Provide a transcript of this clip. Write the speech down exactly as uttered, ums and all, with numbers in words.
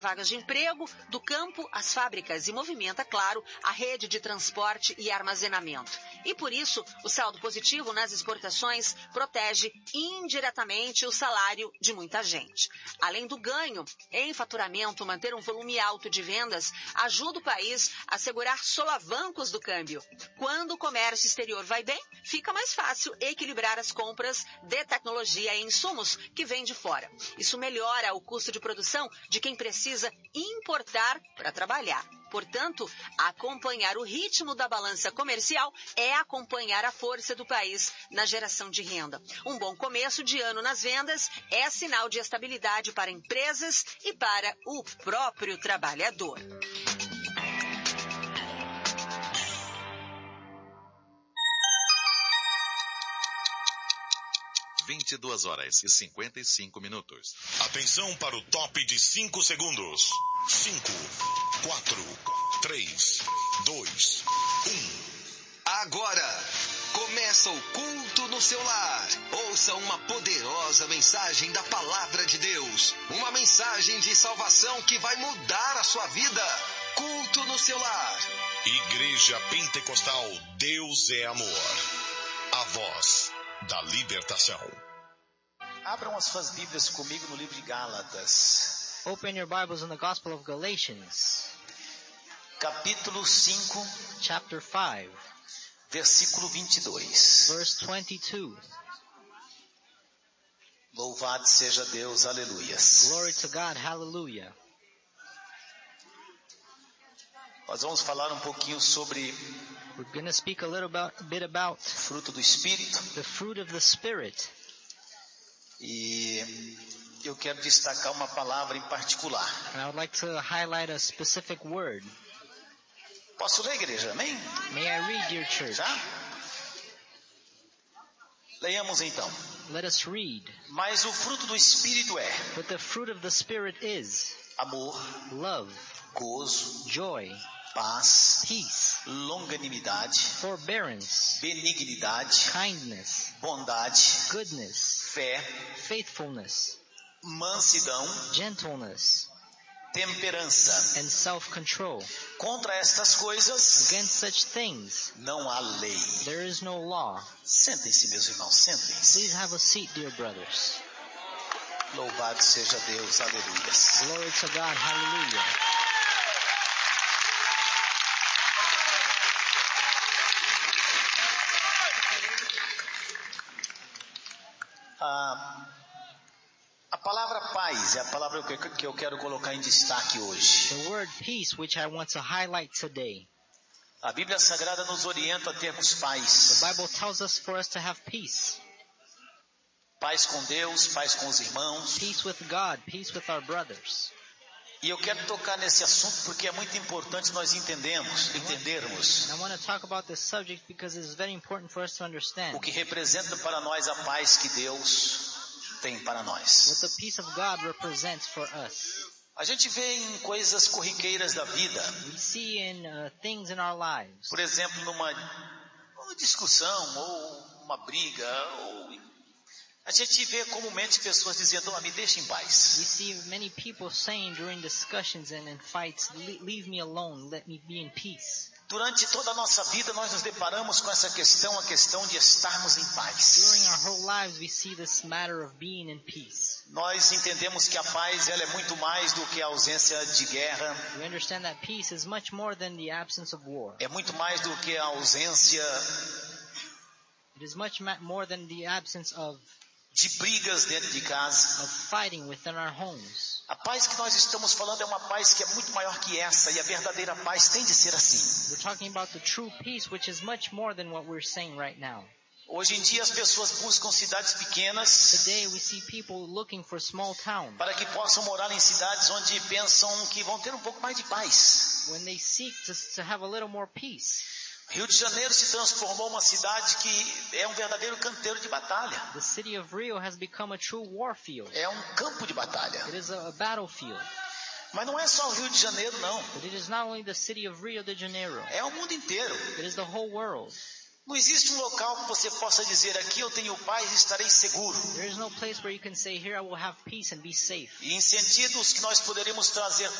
vagas de emprego, do campo às fábricas e movimenta, claro, a rede de transporte e armazenamento. E por isso, o saldo positivo nas exportações protege indiretamente o salário de muita gente. Além do ganho em faturamento, manter um volume alto de vendas ajuda o país a segurar solavancos do câmbio. Quando o comércio exterior vai bem, fica mais fácil equilibrar as compras de tecnologia e insumos que vêm de fora. Isso melhora o custo de produção de quem precisa importar para trabalhar. Portanto, acompanhar o ritmo da balança comercial é acompanhar a força do país na geração de renda. Um bom começo de ano nas vendas é sinal de estabilidade para empresas e para o próprio trabalhador. vinte e duas horas e cinquenta e cinco minutos. Atenção para o top de cinco segundos. cinco, quatro, três, dois, um. Agora começa o culto no seu lar. Ouça uma poderosa mensagem da Palavra de Deus. Uma mensagem de salvação que vai mudar a sua vida. Culto no seu lar. Igreja Pentecostal Deus é Amor. A voz da libertação. Abram as suas Bíblias comigo no livro de Gálatas. Open your Bibles in the Gospel of Galatians. Capítulo cinco. Chapter five. Versículo vinte e dois. Verse twenty-two. Louvado seja Deus, aleluias. Glory to God, hallelujah. Nós vamos falar um pouquinho sobre We're going to speak a little about, a bit about fruto do Espírito. the fruit of the Spirit. E eu quero destacar uma palavra em particular. And I would like to highlight a specific word. Posso ler, igreja? Amém? May I read, dear church? Já? Leiamos então. Let us read. Mas o fruto do Espírito é But the fruit of the Spirit is amor, love, gozo, joy, paz, peace, longanimidade, forbearance, benignidade, kindness, bondade, goodness, fé, faithfulness, mansidão, gentleness, temperança. and self-control. Contra estas coisas Against such things não há lei. there is no law. Sentem-se, meus irmãos, sentem-se. Please have a seat, dear brothers. Louvado seja Deus, aleluias. Glory to God, hallelujah. Ah, a palavra paz é a palavra que que eu quero colocar em destaque hoje. The word peace, which I want to highlight today. A Bíblia Sagrada nos orienta a termos paz. The Bible tells us for us to have peace. Paz com Deus, paz com os irmãos. Peace with God, peace with our brothers. E eu quero tocar nesse assunto porque é muito importante nós entendemos, entendermos And I want to talk about this subject because it's very important for us to understand o que representa para nós a paz que Deus tem para nós. what the peace of God represents for us. A gente vê em coisas corriqueiras da vida, We see in uh, things in our lives. por exemplo, numa, numa discussão ou uma briga, ou a gente vê comumente pessoas dizendo: ah, me deixa em paz. We see many people saying during discussions and in fights, "Le- leave me alone, let me be in peace." Durante toda a nossa vida nós nos deparamos com essa questão, a questão de estarmos em paz. During our whole lives, we see this matter of being in peace. Nós entendemos que a paz ela é muito mais do que a ausência de guerra, We understand that peace is much more than the absence of war. é muito mais do que a ausência It is much ma- more than the absence of, de brigas dentro de casa. of fighting within our homes. A paz que nós estamos falando é uma paz que é muito maior que essa, e a verdadeira paz tem de ser assim. We're talking about the true peace, which is much more than what we're saying right now. Hoje em dia as pessoas buscam cidades pequenas Today we see people looking for small towns para que possam morar em cidades onde pensam que vão ter um pouco mais de paz. when they seek to, to have a little more peace. Rio de Janeiro se transformou uma cidade que é um verdadeiro canteiro de batalha. The city of Rio has become a true war field. É um campo de batalha. It is a, a battlefield. Mas não é só o Rio de Janeiro, não. But it is not only the city of Rio de Janeiro. É o mundo inteiro. It is the whole world. Não existe um local que você possa dizer, aqui eu tenho paz e estarei seguro. There is no place where you can say, here I will have peace and be safe. E em sentidos que nós poderemos trazer